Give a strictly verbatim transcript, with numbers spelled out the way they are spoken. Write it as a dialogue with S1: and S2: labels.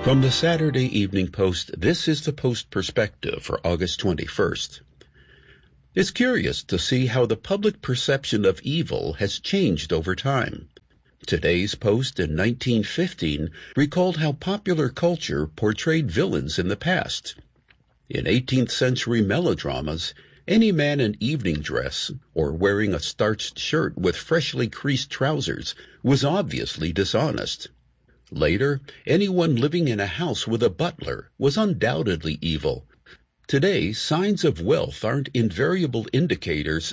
S1: From the Saturday Evening Post, this is the Post Perspective for August twenty-first. It's curious to see how the public perception of evil has changed over time. Today's Post in nineteen fifteen recalled how popular culture portrayed villains in the past. In eighteenth century melodramas, any man in evening dress or wearing a starched shirt with freshly creased trousers was obviously dishonest. Later, anyone living in a house with a butler was undoubtedly evil. Today, signs of wealth aren't invariable indicators